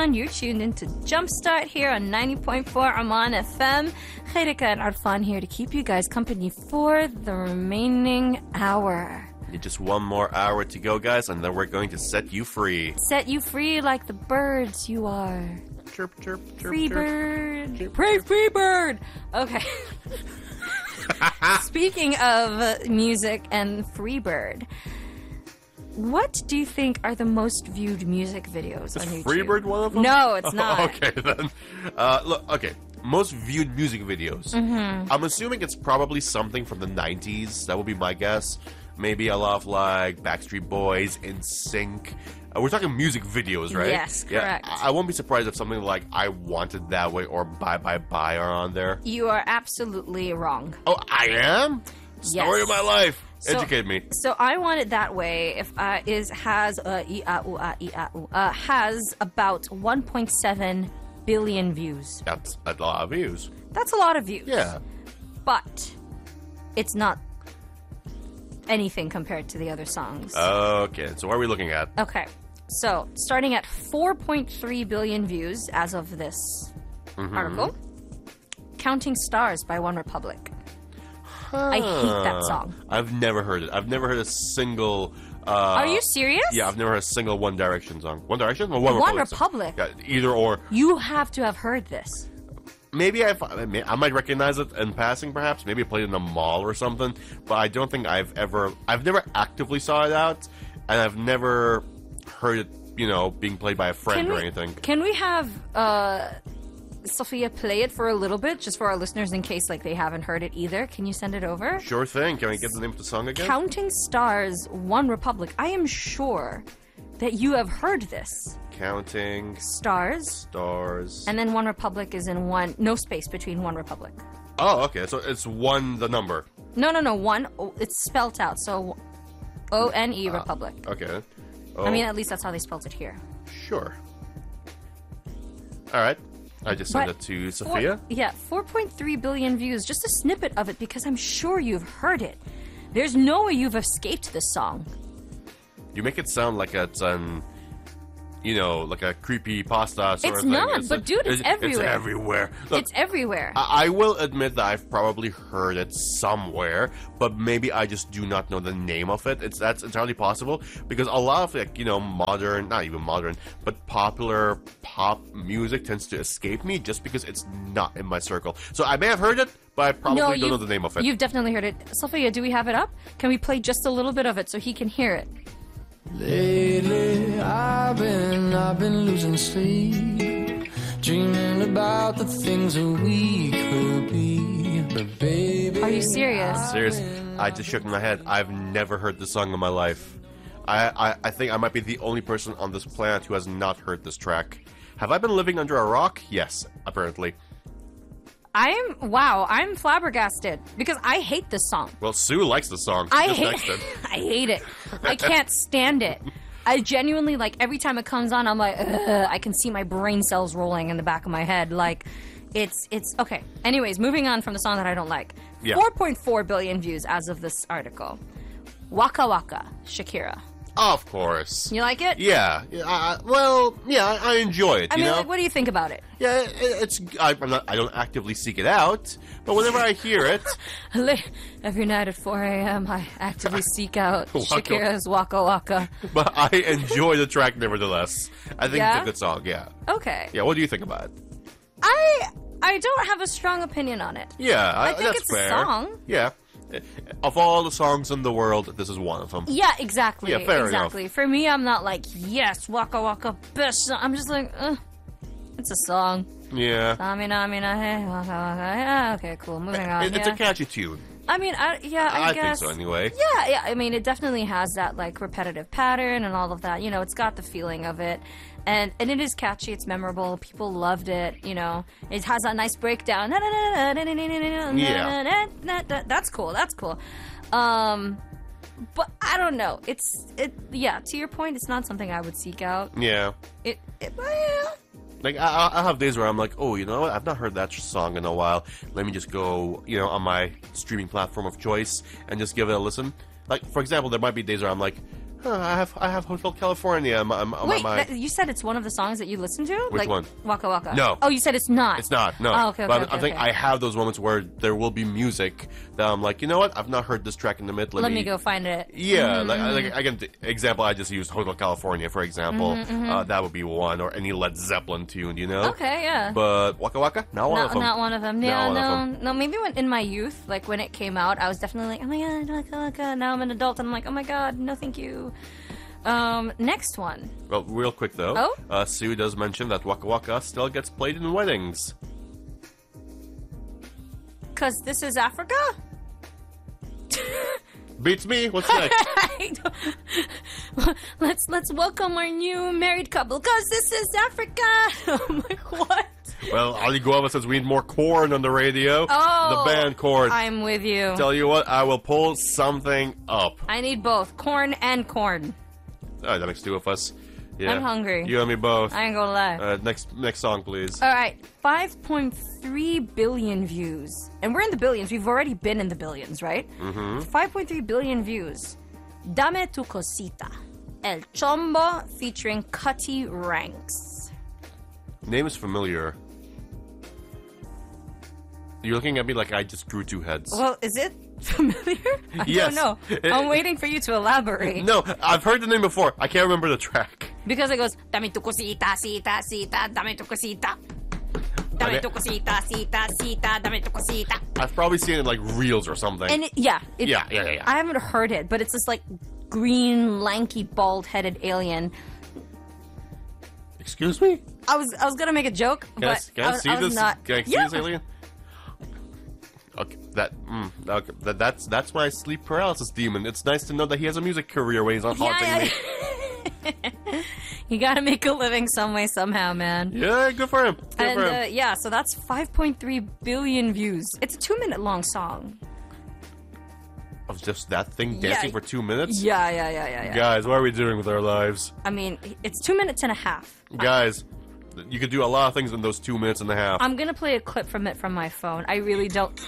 everyone. You're tuned into Jumpstart here on 90.4 Oman FM. Khairika and Arfan here to keep you guys company for the remaining hour. Just one more hour to go, guys, and then we're going to set you free. Set you free like the birds you are. Chirp, chirp, chirp, Free chirp. bird. Chirp, Pray, chirp. free bird. Okay. Speaking of music and Freebird, what do you think are the most viewed music videos on Is YouTube? Freebird one of them? No, it's not. Okay, then. Look, okay. Most viewed music videos. Mm-hmm. I'm assuming it's probably something from the 90s. That would be my guess. Maybe a lot of like Backstreet Boys, NSYNC. We're talking music videos, right? Yes, correct. Yeah, I won't be surprised if something like I Want It That Way or Bye Bye Bye are on there. You are absolutely wrong. Oh, I am? Story of my life. So- Educate me. So I Want It That Way has about 1.7 billion views. That's a lot of views. That's a lot of views. Yeah. But it's not anything compared to the other songs. Okay, so what are we looking at? Okay. So, starting at 4.3 billion views as of this article. Counting Stars by One Republic. I hate that song. I've never heard it. I've never heard a single... Are you serious? Yeah, I've never heard a single One Direction song. One Direction? Or One One Republic? Republic. Yeah, either or. You have to have heard this. Maybe I might recognize it in passing, perhaps. Maybe I played it in a mall or something. But I don't think I've never actively sought it out. And I've never heard it, being played by a friend or anything. Can we have Sophia play it for a little bit, just for our listeners in case they haven't heard it either? Can you send it over? Sure thing. Can I get the name of the song again? Counting Stars, One Republic. I am sure that you have heard this. Counting Stars. And then One Republic is in one, no space between One Republic. Oh, okay. So it's one, the number. No, one. It's spelt out, so O-N-E Republic. Okay. I mean, at least that's how they spelt it here. Sure. All right. I just sent it to Sophia. 4.3 billion views. Just a snippet of it because I'm sure you've heard it. There's no way you've escaped this song. You make it sound like it's like a creepy pasta sort It's of thing. not, but dude, it's everywhere. It's everywhere. Look, It's everywhere. I will admit that I've probably heard it somewhere, but maybe I just do not know the name of it. That's entirely possible because a lot of modern, not even modern, but popular pop music tends to escape me just because it's not in my circle. So I may have heard it, but I probably don't know the name of it. You've definitely heard it. Sophia, do we have it up? Can we play just a little bit of it so he can hear it? Lately, I've been losing sleep, dreaming about the things that we could be. But baby, Are you serious? Serious. I just shook my head. I've never heard this song in my life. I think I might be the only person on this planet who has not heard this track. Have I been living under a rock? Yes, apparently. I'm flabbergasted because I hate this song. Well, Sue likes the song. I Just hate next it. I hate it. I can't stand it. I genuinely, every time it comes on, I'm like, ugh, I can see my brain cells rolling in the back of my head. It's okay. Anyways, moving on from the song that I don't like. Yeah. 4.4 billion views as of this article. Waka Waka, Shakira. Of course. You like it? Yeah. I enjoy it. I mean, what do you think about it? Yeah, I don't actively seek it out, but whenever I hear it, Every night at 4 a.m., I actively seek out Waka. Shakira's Waka Waka. but I enjoy the track nevertheless. I think Yeah? it's a good song. Yeah. Okay. Yeah. What do you think about it? I don't have a strong opinion on it. Yeah, I think that's it's fair. a song. Yeah. Of all the songs in the world, this is one of them. Yeah, exactly. Yeah, fair exactly. enough. For me, I'm not like, yes, Waka Waka, best song. I'm just like, it's a song. Yeah. Amina, hey, Waka Waka. Yeah, okay, cool. Moving on. It's yeah. a catchy tune. I mean, I I guess. think so anyway. Yeah, I mean, it definitely has that, repetitive pattern and all of that. It's got the feeling of it. And it is catchy. It's memorable. People loved it. It has a nice breakdown. Yeah. That's cool. That's cool. But I don't know. Yeah, to your point, it's not something I would seek out. Yeah. Like, I'll have days where I'm like, oh, you know what? I've not heard that song in a while. Let me just go, on my streaming platform of choice and just give it a listen. Like, for example, there might be days where I'm like, I have Hotel California. Wait, my you said it's one of the songs that you listen to? Which one? Waka Waka. No. Oh, you said it's not. It's not, no. Oh, okay, But okay, I think okay. I have those moments where there will be music that I'm like, you know what? I've not heard this track in the mid. Let me go find it. Yeah, like again, the example I just used Hotel California, for example. That would be one, or any Led Zeppelin tune, you know? Okay, yeah. But Waka Waka, not one of them. Not one of them. Not Yeah, one of no, them. no. Maybe when in my youth, like when it came out, I was definitely like, oh my god, Waka Waka. Now I'm an adult, and I'm like, oh my god, no, thank you. Next one. Well, real quick though, Oh? Sue does mention that Waka Waka still gets played in weddings. Cause this is Africa. Beats me. What's next? Let's welcome our new married couple. Cause this is Africa. I'm like, what? Well, Ali Guava says we need more corn on the radio. Oh, The band corn. I'm with you. Tell you what, I will pull something up. I need both corn and corn. That makes two of us. Yeah. I'm hungry. You and me both. I ain't gonna lie. Next song, please. All right, 5.3 billion views, and we're in the billions. We've already been in the billions, right? Mm-hmm. 5.3 billion views. Dame tu cosita, El Chombo featuring Cutty Ranks. Name is familiar. You're looking at me like I just grew two heads. Well, is it familiar? I Yes. don't know. I'm waiting for you to elaborate. No, I've heard the name before. I can't remember the track. Because it goes, Dame tu cosita, sita, sita, dame tu cosita. Dame tu cosita, sita, sita, dame tu cosita. I've probably seen it in like reels or something. And Yeah. I haven't heard it, but it's this like green, lanky, bald-headed alien. Excuse me? I was gonna make a joke, Can I but can I see was this? not. Can I see this alien? Okay, that's my sleep paralysis demon. It's nice to know that he has a music career where he's not haunting me. You gotta make a living some way, somehow, man. Yeah, good for him. Good for him. And yeah, so that's 5.3 billion views. It's a 2-minute long song. Of just that thing dancing for 2 minutes? Yeah. Guys, what are we doing with our lives? I mean, it's 2 minutes and a half. Guys, you could do a lot of things in those 2 minutes and a half. I'm gonna play a clip from it from my phone. I really don't.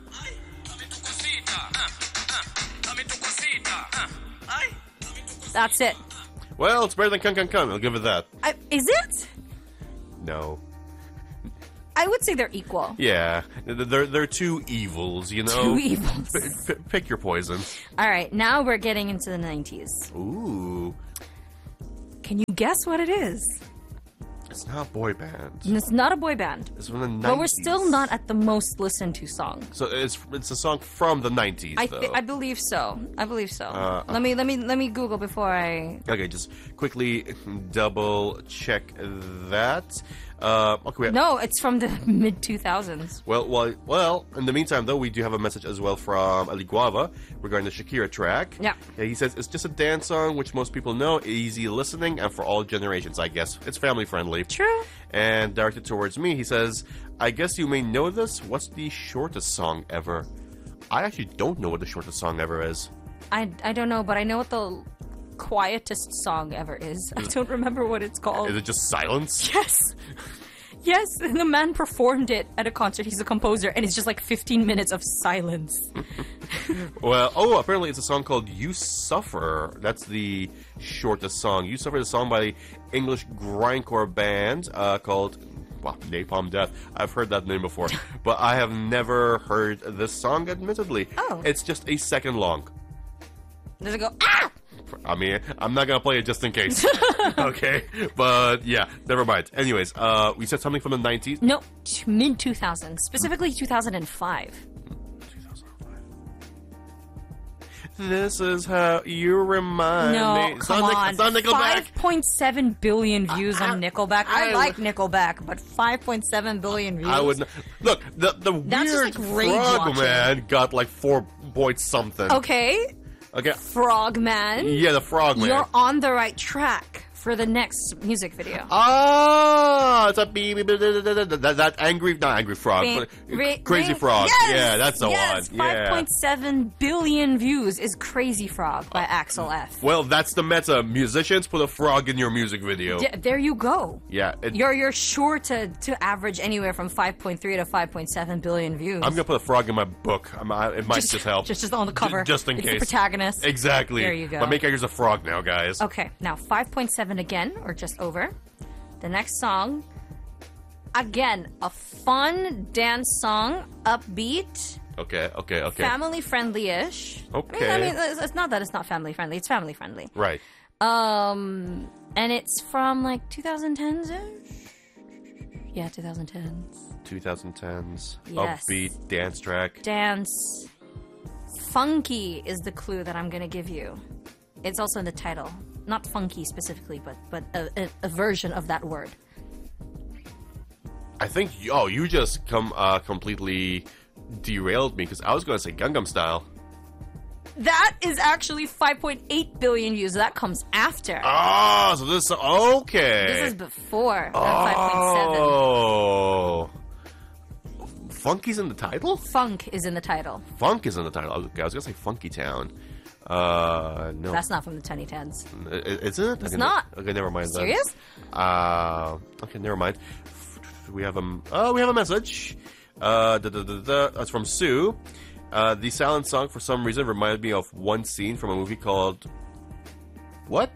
That's it. Well, it's better than Kun. I'll give it that. Is it? No. I would say they're equal. Yeah, they're two evils, you know? Two evils. Pick your poison. All right, now we're getting into the 90s. Ooh. Can you guess what it is? It's not a boy band. And it's not a boy band. It's from the 90s. But we're still not at the most listened to song. So it's a song from the 90s, though. I believe so. Let me Google before I. Okay, just quickly double check that. Okay. No, it's from the mid 2000s. Well. In the meantime, though, we do have a message as well from Ali Guava regarding the Shakira track. Yeah. He says it's just a dance song, which most people know, easy listening, and for all generations, I guess. It's family friendly. True. And directed towards me, he says, "I guess you may know this. What's the shortest song ever?" I actually don't know what the shortest song ever is. I don't know, but I know what the quietest song ever is. I don't remember what it's called. Is it just silence? Yes, and the man performed it at a concert. He's a composer, and it's just like 15 minutes of silence. Well, apparently it's a song called You Suffer. That's the shortest song. You Suffer is a song by the English grindcore band called Napalm Death. I've heard that name before, but I have never heard this song, admittedly. Oh. It's just a second long. Does it go, ah? I mean, I'm not gonna play it just in case. Okay? But yeah, never mind. Anyways, we said something from the 90s. No, mid 2000s, specifically 2005. This is how you remind me. No, It's come not on. It's not Nickelback. 5.7 billion views on Nickelback. I like Nickelback, but 5.7 billion views. I would not. Look, the That's weird just like rage Frogman got like 4 point something. Okay, Okay. Frogman. Yeah, the Frogman. You're on the right track. for the next music video. Ah, it's a that angry, not angry frog, but Crazy Frog. Yes! Yeah, that's the yes! one. Yeah. 5.7 billion views is Crazy Frog by Axel F. Well, that's the meta. Musicians, put a frog in your music video. Yeah, there you go. Yeah. You're sure to average anywhere from 5.3 to 5.7 billion views. I'm gonna put a frog in my book. It might just help. Just on the cover. Just in it's case. The protagonist. Exactly. There you go. My main character's a frog now, guys. Okay, now 5.7 again, or just over. The next song, again, a fun dance song, upbeat, Okay. family friendly-ish. Okay. I mean, it's not that it's not family friendly. It's family friendly. Right. And it's from like 2010s-ish. Yeah, 2010s. 2010s. Yes. Upbeat dance track. Dance. Funky is the clue that I'm gonna give you. It's also in the title. Not funky specifically, but a version of that word. I think. Oh, you just completely derailed me because I was going to say Gangnam Style. That is actually 5.8 billion views. That comes after. Oh, so this okay. This is before that 5.7. Oh. Funky's in the title? Funk is in the title. Funk is in the title. Okay, I was gonna say Funky Town. No. That's not from the 2010s. Isn't it? It's Okay, not. Okay, never mind. then. Serious? Okay, never mind. We have a message. That's from Sue. The silent song, for some reason, reminded me of one scene from a movie called what?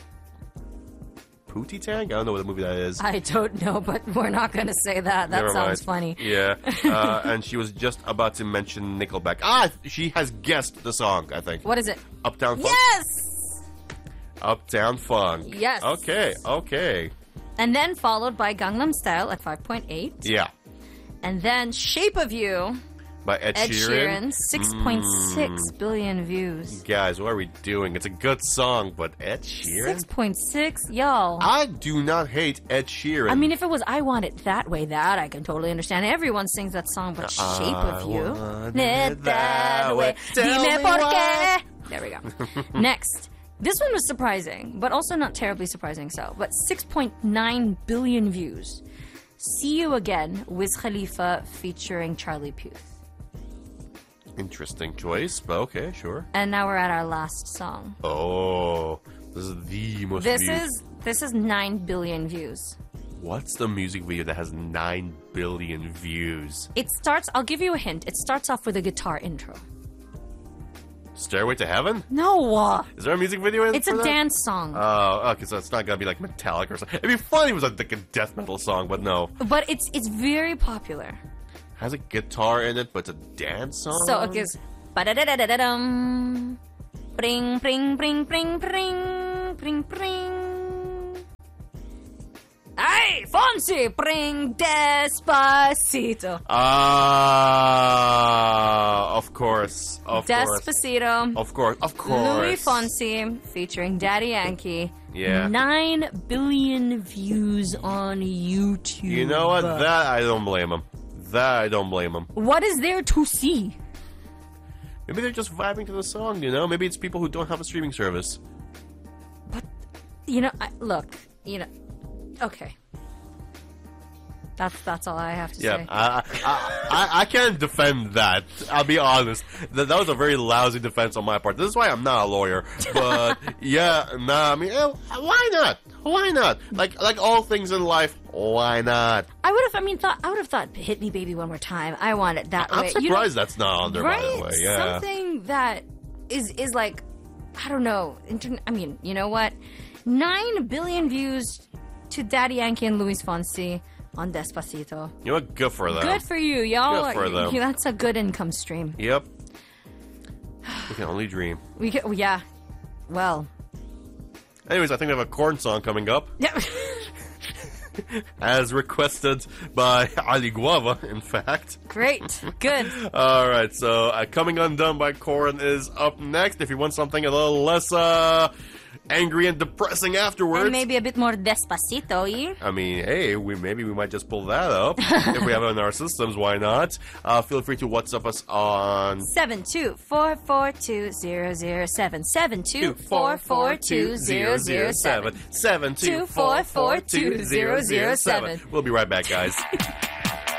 Pootie Tang? I don't know what movie that is. I don't know, but we're not going to say that. That Never sounds mind. funny. Yeah. And she was just about to mention Nickelback. She has guessed the song, I think. What is it? Uptown Funk? Yes! Uptown Funk. Yes. Okay. And then followed by Gangnam Style at 5.8. Yeah. And then Shape of You, By Ed Ed Sheeran. Sheeran, 6.6 billion views. Guys, what are we doing? It's a good song, but Ed Sheeran? 6.6? Y'all. I do not hate Ed Sheeran. I mean, if it was I Want It That Way, that I can totally understand. Everyone sings that song, but Shape of You. want it that way. Tell Dime me por why. qué. There we go. Next. This one was surprising, but also not terribly surprising so. But 6.9 billion views. See You Again, Wiz Khalifa featuring Charlie Puth. Interesting choice, but okay, sure. And now we're at our last song. Oh, this is the most viewed. This is 9 billion views. What's the music video that has 9 billion views? It starts, I'll give you a hint. It starts off with a guitar intro. Stairway to Heaven? No! Is there a music video in It's for a that? dance song. Oh, okay, so it's not gonna be like Metallica or something. It'd be funny if it was like a death metal song, but no. But it's very popular. Has a guitar in it, but it's a dance song? So it goes ba-da-da-da-da-dum, bring, bring, bring, bring, bring, bring, bring. Ay, Fonzie, bring Despacito. Of course. Despacito. Of course. Louis Fonsi featuring Daddy Yankee. Yeah. 9 billion views on YouTube. You know what? That I don't blame him. What is there to see? Maybe they're just vibing to the song, you know? Maybe it's people who don't have a streaming service. But, okay. That's all I have to Yeah, say. I can't defend that. I'll be honest. That was a very lousy defense on my part. This is why I'm not a lawyer. But I mean, why not? Why not? Like all things in life, why not? I would have thought, hit me baby one more time. I want it that I'm way. surprised that's not on there, right? by the way. Yeah. Something that is like, I don't know. I mean, you know what? 9 billion views to Daddy Yankee and Luis Fonsi on Despacito. You know what? Good for them. Good for you, y'all. Good for them. That's a good income stream. Yep. We can only dream. Yeah. Well. Anyways, I think we have a corn song coming up. Yeah. As requested by Ali Guava, in fact. Great. Good. Alright, so Coming Undone by Korn is up next. If you want something a little less angry and depressing afterwards. And maybe a bit more despacito-y. I mean, hey, maybe we might just pull that up. If we have it in our systems, why not? Feel free to WhatsApp us on 724420007. 724420007. 724420007. We'll be right back, guys.